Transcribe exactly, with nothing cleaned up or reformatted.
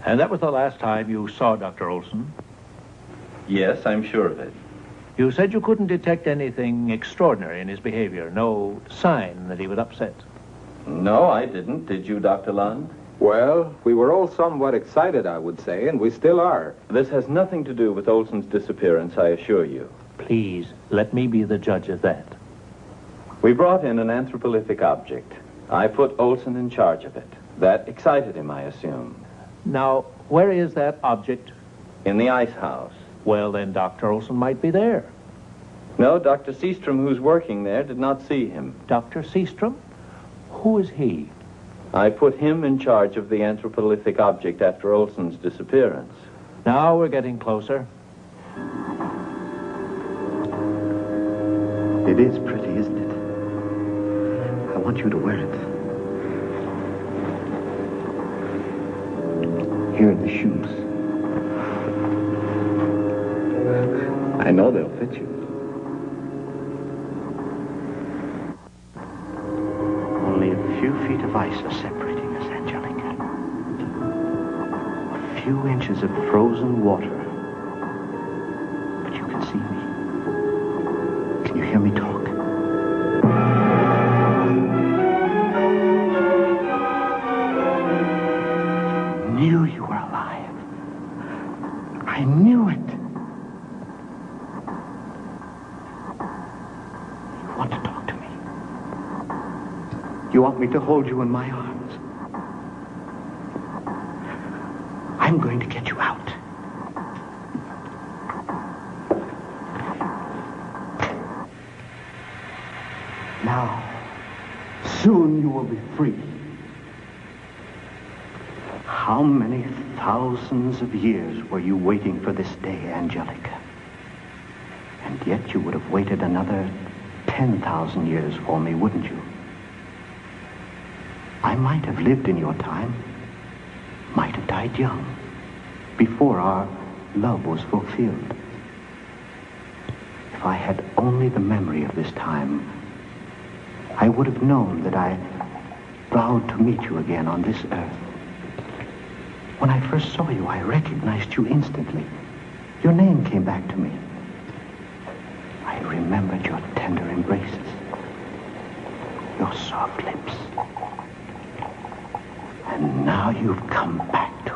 And that was the last time you saw Doctor Olson? Yes, I'm sure of it. You said you couldn't detect anything extraordinary in his behavior, no sign that he was upset. No, I didn't. Did you, Doctor Lund? Well, we were all somewhat excited, I would say, and we still are. This has nothing to do with Olson's disappearance, I assure you. Please, let me be the judge of that. We brought in an anthropolithic object. I put Olson in charge of it. That excited him, I assume. Now, where is that object? In the ice house. Well, then Doctor Olson might be there. No, Doctor Seastrom, who's working there, did not see him. Doctor Seastrom? Who is he? I put him in charge of the anthropolithic object after Olson's disappearance. Now we're getting closer. It is pretty, isn't it? I want you to wear it. Here are the shoes. I know they'll fit you. Only a few feet of ice are separating us, Angelica. A few inches of frozen water. But you can see me. Can you hear me talk? I knew you were alive. I knew it. You want to talk to me? You want me to hold you in my arms? I'm going to get you out. Now, soon you will be free. How many thousands of years were you waiting for this day, Angelica? And yet you would have waited another ten thousand years for me, wouldn't you? I might have lived in your time, might have died young, before our love was fulfilled. If I had only the memory of this time, I would have known that I vowed to meet you again on this earth. When I first saw you, I recognized you instantly. Your name came back to me. I remembered your tender embraces, your soft lips. And now you've come back to